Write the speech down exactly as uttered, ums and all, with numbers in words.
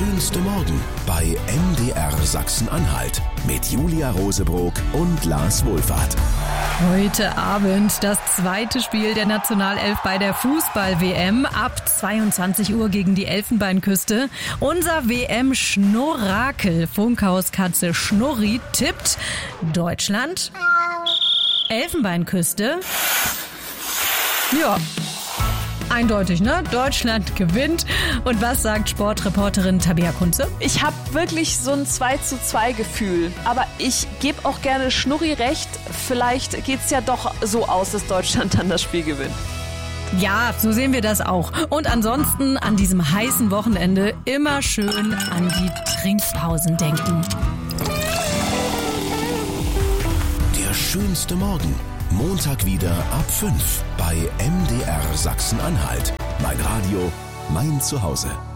schönste Morgen bei M D R Sachsen-Anhalt mit Julia Rosebrock und Lars Wohlfahrt. Heute Abend das zweite Spiel der Nationalelf bei der Fußball-W M ab zweiundzwanzig Uhr gegen die Elfenbeinküste. Unser W M-Schnurrakel, Funkhauskatze Schnurri, tippt Deutschland, Elfenbeinküste. Ja, eindeutig, ne? Deutschland gewinnt. Und was sagt Sportreporterin Tabea Kunze? Ich habe wirklich so ein zwei zu zwei Gefühl. Aber ich gebe auch gerne Schnurri recht. Vielleicht geht's ja doch so aus, dass Deutschland dann das Spiel gewinnt. Ja, so sehen wir das auch. Und ansonsten an diesem heißen Wochenende immer schön an die Trinkpausen denken. Der schönste Morgen. Montag wieder ab fünf bei M D R Sachsen-Anhalt. Mein Radio, mein Zuhause.